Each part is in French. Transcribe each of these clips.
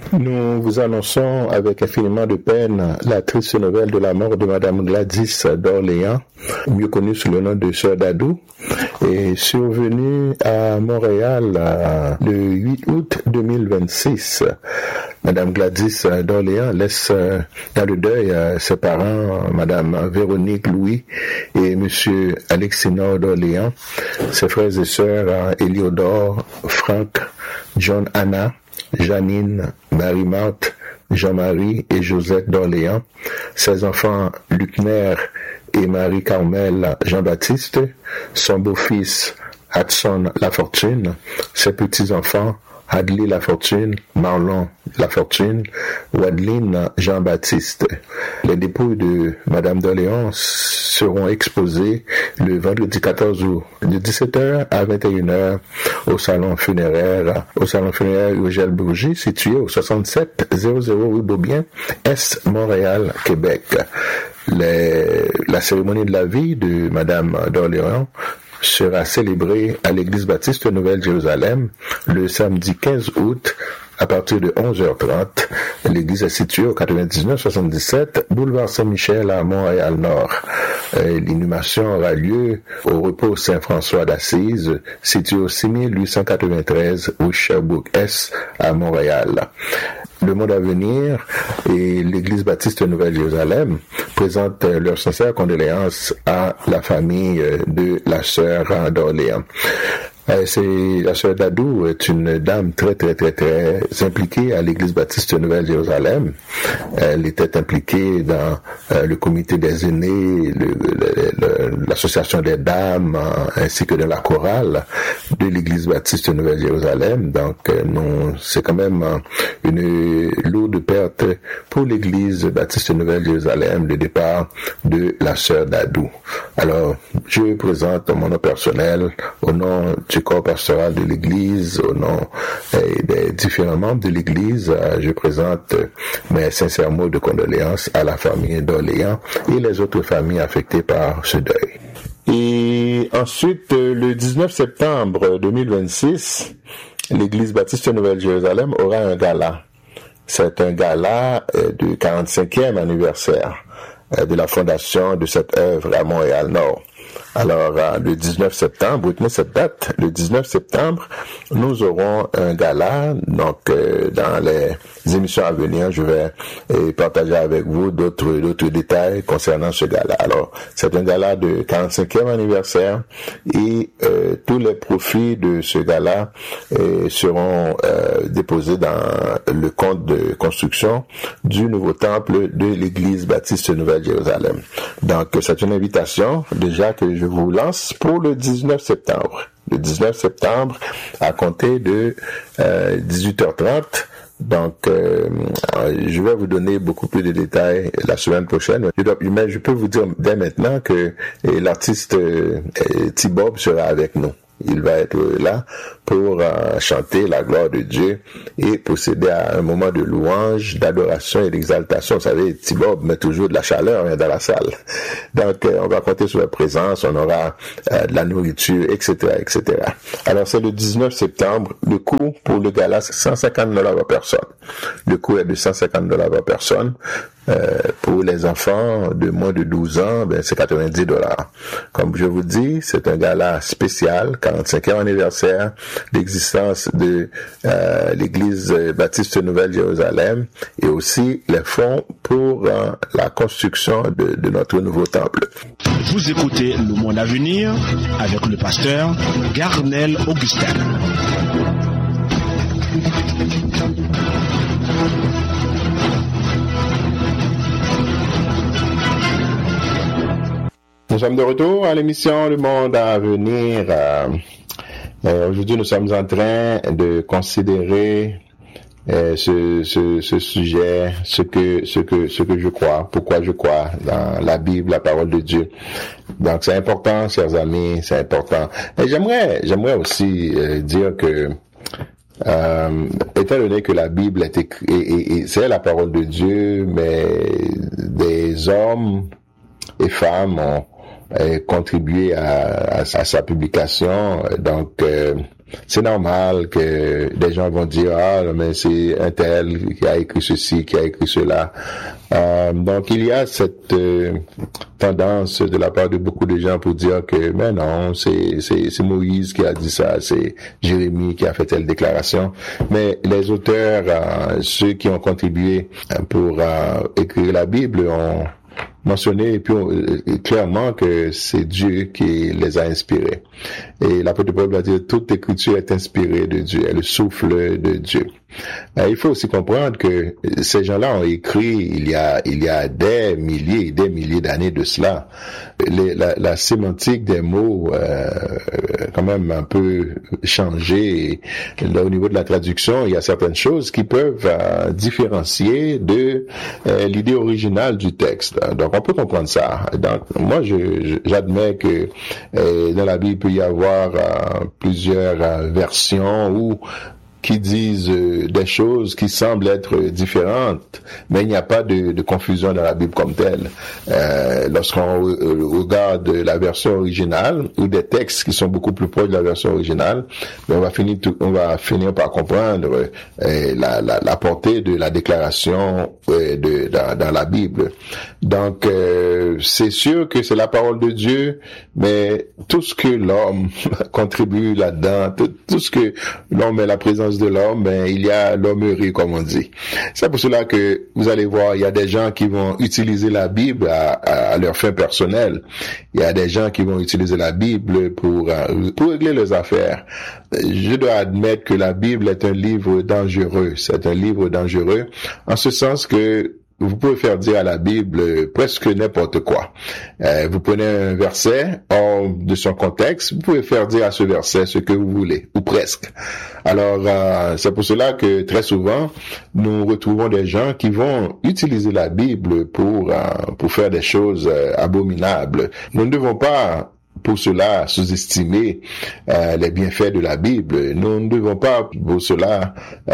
Nous vous annonçons avec infiniment de peine la triste nouvelle de la mort de Madame Gladys d'Orléans, mieux connue sous le nom de Sœur Dadou, et survenue à Montréal le 8 août 2026. Madame Gladys d'Orléans laisse dans le deuil ses parents, Madame Véronique Louis et Monsieur Alexinor d'Orléans, ses frères et sœurs Éliodore, Franck, John Anna, Janine, Marie-Marthe, Jean-Marie et Josette d'Orléans, ses enfants Lucner et Marie-Carmel Jean-Baptiste, son beau-fils Hudson Lafortune, ses petits-enfants Hadley Lafortune, Marlon Lafortune, Wadeline Jean-Baptiste. Les dépouilles de Madame d'Orléans seront exposées le vendredi 14 août de 17h à 21h au salon funéraire Eugène Bourgie, situé au 6700 rue Beaubien, Est, Montréal, Québec. La cérémonie de la vie de Madame d'Orléans sera célébrée à l'église baptiste Nouvelle-Jérusalem le samedi 15 août à partir de 11h30. L'église est située au 9977 boulevard Saint-Michel à Montréal-Nord. L'inhumation aura lieu au repos Saint-François d'Assise, situé au 6893 rue Sherbrooke-Est à Montréal. Le Monde à venir et l'Église baptiste Nouvelle-Jérusalem présentent leurs sincères condoléances à la famille de la sœur d'Orléans. La sœur Dadou est une dame très impliquée à l'Église baptiste Nouvelle-Jérusalem. Elle était impliquée dans le comité des aînés, l'association des dames, ainsi que de la chorale de l'Église baptiste Nouvelle-Jérusalem. Donc, c'est quand même une lourde perte pour l'Église baptiste Nouvelle-Jérusalem, le départ de la sœur Dadou. Alors, je présente mon nom personnel au nom du corps pastoral de l'Église, au nom des différents membres de l'Église. Je présente mes sincères mots de condoléances à la famille d'Orléans et les autres familles affectées par ce deuil. Et ensuite, le 19 septembre 2026, l'Église baptiste Nouvelle-Jérusalem aura un gala. C'est un gala du 45e anniversaire de la fondation de cette œuvre à Montréal-Nord. Alors, le 19 septembre, retenez cette date, le 19 septembre, nous aurons un gala. Donc, dans les émissions à venir, je vais partager avec vous d'autres détails concernant ce gala. Alors, c'est un gala de 45e anniversaire et tous les profits de ce gala seront déposés dans le compte de construction du nouveau temple de l'Église baptiste Nouvelle-Jérusalem. Donc, c'est une invitation déjà que je vous lance pour le 19 septembre. Le 19 septembre, à compter de 18h30. Donc, je vais vous donner beaucoup plus de détails la semaine prochaine. Mais je peux vous dire dès maintenant que l'artiste T-Bob sera avec nous. Il va être là pour chanter la gloire de Dieu et procéder à un moment de louange, d'adoration et d'exaltation. Vous savez, T-Bob met toujours de la chaleur dans la salle. Donc, on va compter sur la présence, on aura de la nourriture, etc., etc. Alors, c'est le 19 septembre. Le coût pour le gala, c'est $150 par personne. Le coût est de $150 par personne. Pour les enfants de moins de 12 ans, c'est $90. Comme je vous dis, c'est un gala spécial, 45e anniversaire d'existence de l'Église baptiste Nouvelle-Jérusalem et aussi les fonds pour la construction de notre nouveau temple. Vous écoutez Le Monde à venir avec le pasteur Garnel Augustin. Nous sommes de retour à l'émission Le Monde à venir. Aujourd'hui, nous sommes en train de considérer ce sujet, ce que je crois, pourquoi je crois dans la Bible, la parole de Dieu. Donc, c'est important, chers amis, c'est important. Et j'aimerais aussi dire que étant donné que la Bible est écrite, et c'est la parole de Dieu, mais des hommes et femmes contribué à sa publication. Donc, c'est normal que des gens vont dire, mais c'est un tel qui a écrit ceci, qui a écrit cela. Donc, il y a cette tendance de la part de beaucoup de gens pour dire que, mais non, c'est Moïse qui a dit ça, c'est Jérémie qui a fait telle déclaration. Mais les auteurs, ceux qui ont contribué pour écrire la Bible, ont mentionné clairement que c'est Dieu qui les a inspirés. Et l'apôtre Paul va dire toute écriture est inspirée de Dieu, est le souffle de Dieu. Il faut aussi comprendre que ces gens-là ont écrit il y a des milliers d'années de cela. La sémantique des mots quand même un peu changé. Là, au niveau de la traduction, il y a certaines choses qui peuvent différencier de l'idée originale du texte. Donc on peut comprendre ça. Donc moi j'admets que dans la Bible il peut y avoir plusieurs versions ou qui disent des choses qui semblent être différentes, mais il n'y a pas de confusion dans la Bible comme telle. Lorsqu'on regarde la version originale ou des textes qui sont beaucoup plus proches de la version originale, on va finir par comprendre la portée de la déclaration dans la Bible. Donc c'est sûr que c'est la parole de Dieu, mais tout ce que l'homme contribue là-dedans, tout ce que l'homme met la présence de l'homme, il y a l'hommerie, comme on dit. C'est pour cela que vous allez voir, il y a des gens qui vont utiliser la Bible à leur fin personnelle. Il y a des gens qui vont utiliser la Bible pour régler leurs affaires. Je dois admettre que la Bible est un livre dangereux. C'est un livre dangereux en ce sens que vous pouvez faire dire à la Bible presque n'importe quoi. Vous prenez un verset hors de son contexte, vous pouvez faire dire à ce verset ce que vous voulez, ou presque. Alors, c'est pour cela que très souvent, nous retrouvons des gens qui vont utiliser la Bible pour faire des choses abominables. Nous ne devons pas pour cela sous-estimer les bienfaits de la Bible. Nous ne devons pas pour cela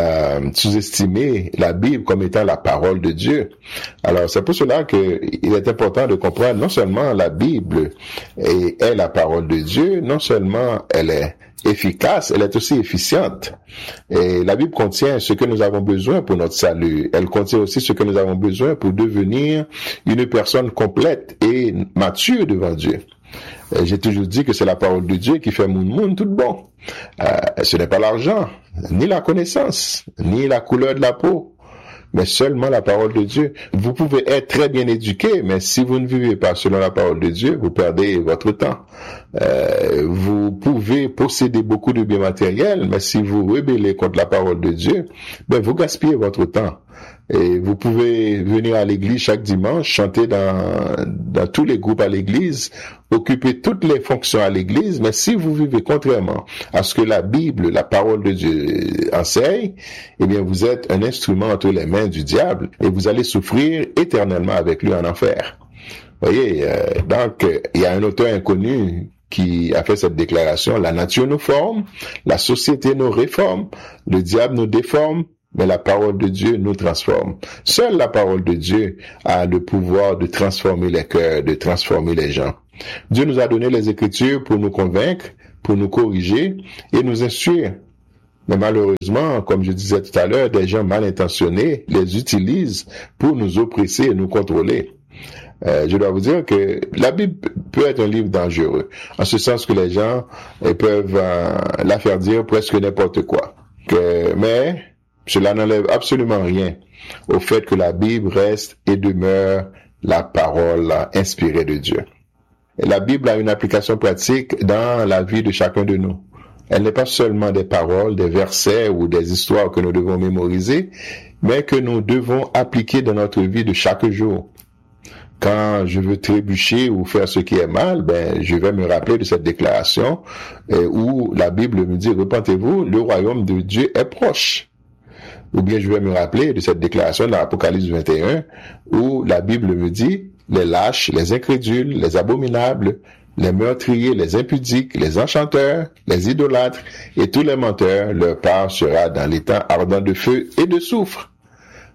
sous-estimer la Bible comme étant la parole de Dieu. Alors c'est pour cela que il est important de comprendre non seulement la Bible est la parole de Dieu, non seulement elle est efficace, elle est aussi efficiente. Et la Bible contient ce que nous avons besoin pour notre salut. Elle contient aussi ce que nous avons besoin pour devenir une personne complète et mature devant Dieu. J'ai toujours dit que c'est la parole de Dieu qui fait moun tout bon. Ce n'est pas l'argent, ni la connaissance, ni la couleur de la peau, mais seulement la parole de Dieu. Vous pouvez être très bien éduqué, mais si vous ne vivez pas selon la parole de Dieu, vous perdez votre temps. Vous pouvez posséder beaucoup de biens matériels, mais si vous rebellez contre la parole de Dieu, vous gaspillez votre temps. Et vous pouvez venir à l'église chaque dimanche, chanter dans tous les groupes à l'église, occuper toutes les fonctions à l'église, mais si vous vivez contrairement à ce que la Bible, la parole de Dieu enseigne, vous êtes un instrument entre les mains du diable et vous allez souffrir éternellement avec lui en enfer. Voyez, donc il y a un auteur inconnu qui a fait cette déclaration: la nature nous forme, la société nous réforme, le diable nous déforme, mais la parole de Dieu nous transforme. Seule la parole de Dieu a le pouvoir de transformer les cœurs, de transformer les gens. Dieu nous a donné les Écritures pour nous convaincre, pour nous corriger et nous instruire. Mais malheureusement, comme je disais tout à l'heure, des gens mal intentionnés les utilisent pour nous oppresser et nous contrôler. Je dois vous dire que la Bible peut être un livre dangereux, en ce sens que les gens peuvent la faire dire presque n'importe quoi. Mais cela n'enlève absolument rien au fait que la Bible reste et demeure la parole inspirée de Dieu. Et la Bible a une application pratique dans la vie de chacun de nous. Elle n'est pas seulement des paroles, des versets ou des histoires que nous devons mémoriser, mais que nous devons appliquer dans notre vie de chaque jour. Quand je veux trébucher ou faire ce qui est mal, je vais me rappeler de cette déclaration où la Bible me dit: repentez-vous, le royaume de Dieu est proche. Ou bien je vais me rappeler de cette déclaration dans l'Apocalypse 21 où la Bible me dit: les lâches, les incrédules, les abominables, les meurtriers, les impudiques, les enchanteurs, les idolâtres et tous les menteurs, leur part sera dans l'étang ardent de feu et de soufre.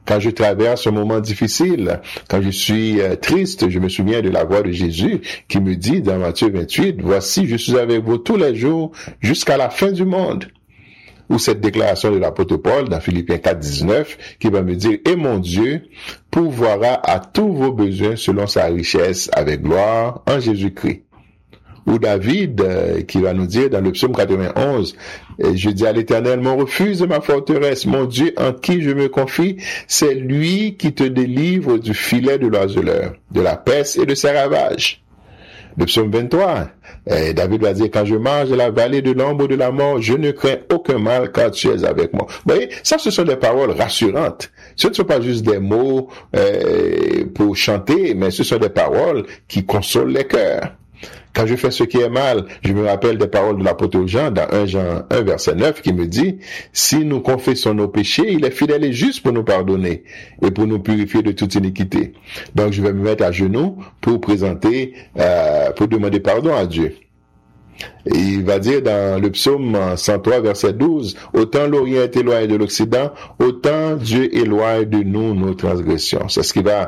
Quand je traverse un moment difficile, quand je suis triste, je me souviens de la voix de Jésus qui me dit dans Matthieu 28, « Voici, je suis avec vous tous les jours jusqu'à la fin du monde. » Ou cette déclaration de l'apôtre Paul dans Philippiens 4, 19, qui va me dire, « Et mon Dieu pourvoira à tous vos besoins selon sa richesse avec gloire en Jésus-Christ. » Ou David qui va nous dire dans le psaume 91, « Je dis à l'Éternel, mon refuge et ma forteresse, mon Dieu en qui je me confie, c'est lui qui te délivre du filet de l'oiseleur, de la peste et de ses ravages. » Le psaume 23, David va dire, « Quand je marche dans la vallée de l'ombre de la mort, je ne crains aucun mal car tu es avec moi. » Vous voyez, ça ce sont des paroles rassurantes. Ce ne sont pas juste des mots pour chanter, mais ce sont des paroles qui consolent les cœurs. Quand je fais ce qui est mal, je me rappelle des paroles de l'apôtre Jean dans 1 Jean 1 verset 9 qui me dit, « Si nous confessons nos péchés, il est fidèle et juste pour nous pardonner et pour nous purifier de toute iniquité. » Donc je vais me mettre à genoux pour pour demander pardon à Dieu. Et il va dire dans le psaume 103 verset 12, « Autant l'Orient est éloigné de l'Occident, autant Dieu éloigne de nous nos transgressions. » C'est ce qui va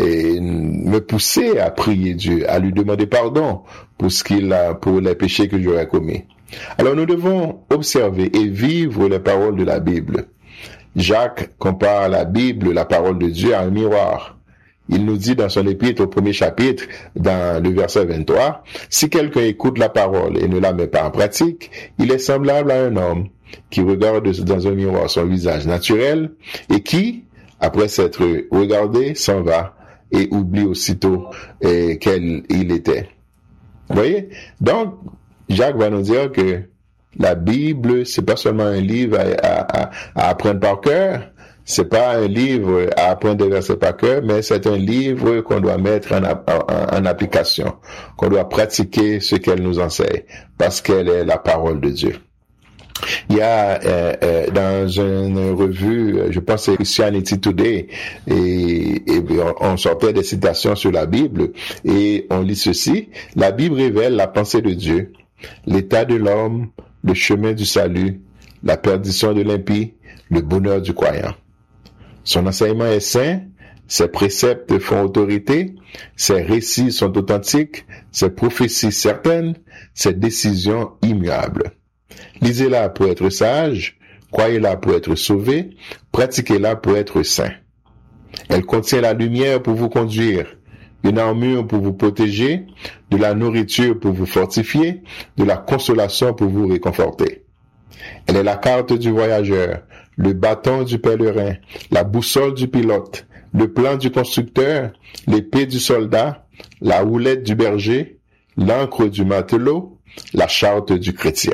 me pousser à prier Dieu, à lui demander pardon pour les péchés que j'aurais commis. Alors nous devons observer et vivre les paroles de la Bible. Jacques compare la Bible, la parole de Dieu, à un miroir. Il nous dit dans son épître au premier chapitre, dans le verset 23, « Si quelqu'un écoute la parole et ne la met pas en pratique, il est semblable à un homme qui regarde dans un miroir son visage naturel et qui, après s'être regardé, s'en va et oublie aussitôt quel il était. » Vous voyez? Donc, Jacques va nous dire que la Bible, c'est pas seulement un livre à apprendre par cœur, c'est pas un livre à apprendre des versets par cœur, mais c'est un livre qu'on doit mettre en application, qu'on doit pratiquer ce qu'elle nous enseigne, parce qu'elle est la parole de Dieu. Il y a dans une revue, je pense c'est Christianity Today, et on sortait des citations sur la Bible, et on lit ceci: la Bible révèle la pensée de Dieu, l'état de l'homme, le chemin du salut, la perdition de l'impie, le bonheur du croyant. Son enseignement est saint, ses préceptes font autorité, ses récits sont authentiques, ses prophéties certaines, ses décisions immuables. Lisez-la pour être sage, croyez-la pour être sauvé, pratiquez-la pour être saint. Elle contient la lumière pour vous conduire, une armure pour vous protéger, de la nourriture pour vous fortifier, de la consolation pour vous réconforter. Elle est la carte du voyageur, le bâton du pèlerin, la boussole du pilote, le plan du constructeur, l'épée du soldat, la houlette du berger, l'encre du matelot, la charte du chrétien.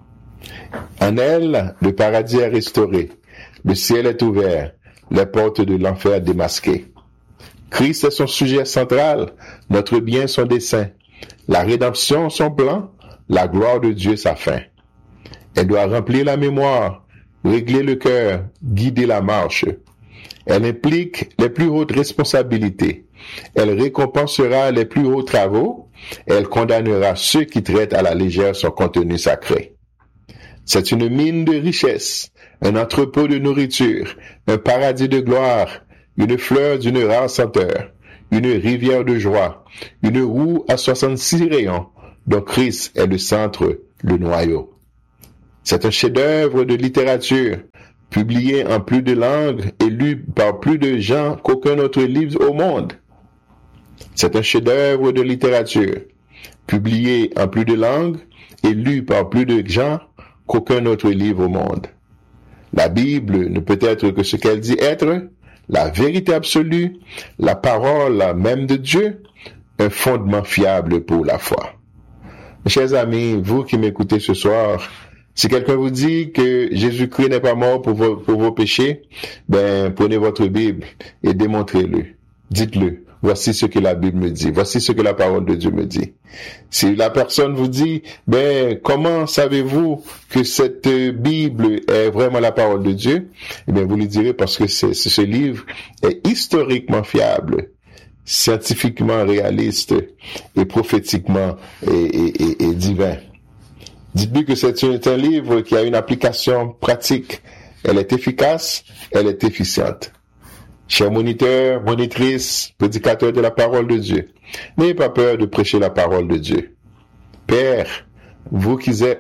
En elle, le paradis est restauré, le ciel est ouvert, les portes de l'enfer démasquées. Christ est son sujet central, notre bien son dessein, la rédemption son plan, la gloire de Dieu sa fin. Elle doit remplir la mémoire, régler le cœur, guider la marche. Elle implique les plus hautes responsabilités. Elle récompensera les plus hauts travaux. Elle condamnera ceux qui traitent à la légère son contenu sacré. C'est une mine de richesse, un entrepôt de nourriture, un paradis de gloire, une fleur d'une rare senteur, une rivière de joie, une roue à 66 rayons, dont Christ est le centre, le noyau. C'est un chef-d'œuvre de littérature, publié en plus de langues et lu par plus de gens qu'aucun autre livre au monde. C'est un chef-d'œuvre de littérature, publié en plus de langues et lu par plus de gens qu'aucun autre livre au monde. La Bible ne peut être que ce qu'elle dit être, la vérité absolue, la parole même de Dieu, un fondement fiable pour la foi. Mes chers amis, vous qui m'écoutez ce soir, si quelqu'un vous dit que Jésus-Christ n'est pas mort pour vos péchés, prenez votre Bible et démontrez-le. Dites-le. Voici ce que la Bible me dit. Voici ce que la parole de Dieu me dit. Si la personne vous dit, comment savez-vous que cette Bible est vraiment la parole de Dieu? Vous lui direz parce que ce livre est historiquement fiable, scientifiquement réaliste et prophétiquement et divin. Dites-lui que c'est un livre qui a une application pratique. Elle est efficace, elle est efficiente. Chers moniteurs, monitrices, prédicateurs de la parole de Dieu, n'ayez pas peur de prêcher la parole de Dieu. Père, vous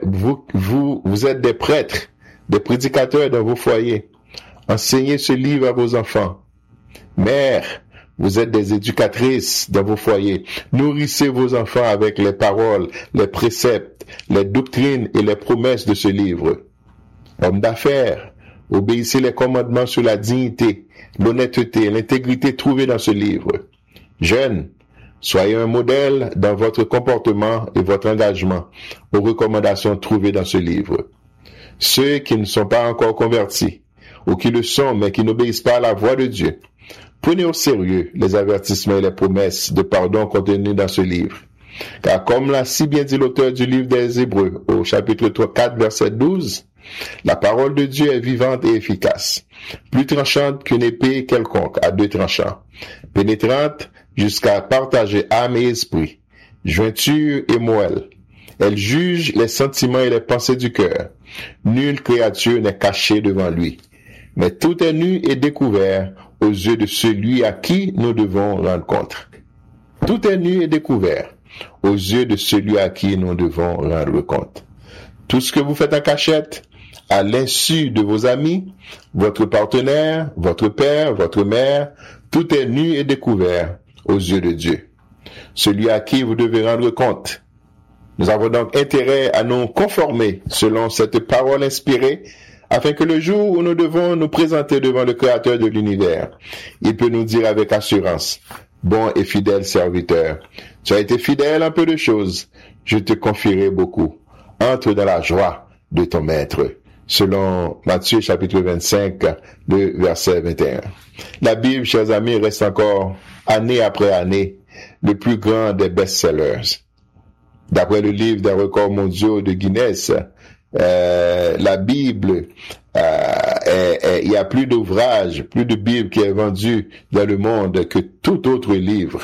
êtes des prêtres, des prédicateurs dans vos foyers. Enseignez ce livre à vos enfants. Mère, vous êtes des éducatrices dans vos foyers. Nourrissez vos enfants avec les paroles, les préceptes, les doctrines et les promesses de ce livre. Hommes d'affaires, obéissez les commandements sur la dignité, l'honnêteté et l'intégrité trouvées dans ce livre. Jeunes, soyez un modèle dans votre comportement et votre engagement aux recommandations trouvées dans ce livre. Ceux qui ne sont pas encore convertis, ou qui le sont mais qui n'obéissent pas à la voix de Dieu, prenez au sérieux les avertissements et les promesses de pardon contenus dans ce livre. Car comme l'a si bien dit l'auteur du livre des Hébreux au chapitre 4, verset 12, la parole de Dieu est vivante et efficace, plus tranchante qu'une épée quelconque à 2 tranchants, pénétrante jusqu'à partager âme et esprit, jointure et moelle. Elle juge les sentiments et les pensées du cœur. Nulle créature n'est cachée devant lui, mais tout est nu et découvert aux yeux de celui à qui nous devons rendre compte. Tout est nu et découvert aux yeux de celui à qui nous devons rendre compte. Tout ce que vous faites en cachette, à l'insu de vos amis, votre partenaire, votre père, votre mère, tout est nu et découvert aux yeux de Dieu, celui à qui vous devez rendre compte. Nous avons donc intérêt à nous conformer selon cette parole inspirée, afin que le jour où nous devons nous présenter devant le Créateur de l'univers, il peut nous dire avec assurance: bon et fidèle serviteur, tu as été fidèle en peu de choses, je te confierai beaucoup. Entre dans la joie de ton maître. Selon Matthieu chapitre 25, le verset 21. La Bible, chers amis, reste encore, année après année, le plus grand des best-sellers. D'après le livre des records mondiaux de Guinness, la Bible, il y a plus d'ouvrages, plus de Bible qui est vendue dans le monde que tout autre livre.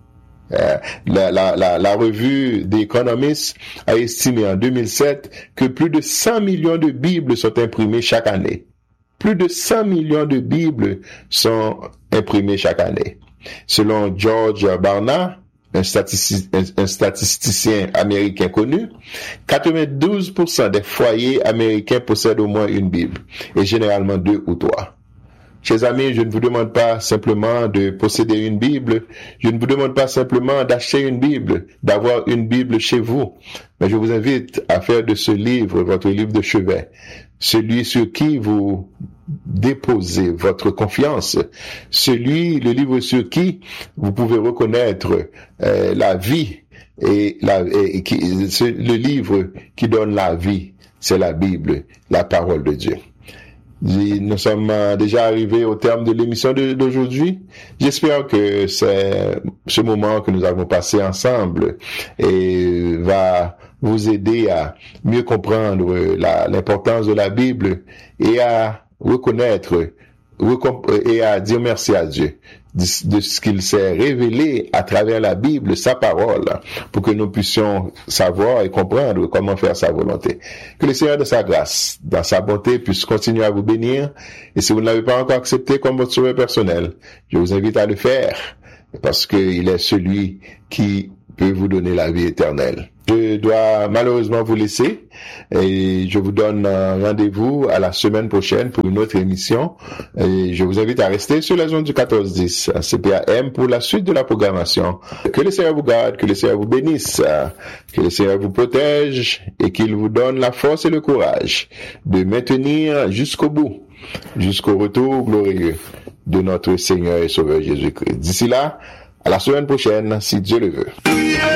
La revue The Economist a estimé en 2007 que plus de 100 millions de Bibles sont imprimées chaque année. Plus de 100 millions de Bibles sont imprimées chaque année. Selon George Barna, un statisticien américain connu, 92% des foyers américains possèdent au moins une Bible, et généralement 2 ou 3. Chers amis, je ne vous demande pas simplement de posséder une Bible, je ne vous demande pas simplement d'acheter une Bible, d'avoir une Bible chez vous, mais je vous invite à faire de ce livre votre livre de chevet, celui sur qui vous déposez votre confiance, le livre sur qui vous pouvez reconnaître la vie, le livre qui donne la vie, c'est la Bible, la parole de Dieu. Nous sommes déjà arrivés au terme de l'émission d'aujourd'hui. J'espère que ce moment que nous avons passé ensemble va vous aider à mieux comprendre l'importance de la Bible et à reconnaître et à dire merci à Dieu de ce qu'il s'est révélé à travers la Bible, sa parole, pour que nous puissions savoir et comprendre comment faire sa volonté. Que le Seigneur de sa grâce, dans sa bonté, puisse continuer à vous bénir. Et si vous ne l'avez pas encore accepté comme votre sauveur personnel, je vous invite à le faire, parce qu'il est celui qui peut vous donner la vie éternelle. Je dois malheureusement vous laisser et je vous donne rendez-vous à la semaine prochaine pour une autre émission et je vous invite à rester sur la zone du 1410 à CPAM pour la suite de la programmation. Que le Seigneur vous garde, que le Seigneur vous bénisse, que le Seigneur vous protège et qu'il vous donne la force et le courage de maintenir jusqu'au bout, jusqu'au retour glorieux de notre Seigneur et Sauveur Jésus-Christ. D'ici là, à la semaine prochaine, si Dieu le veut.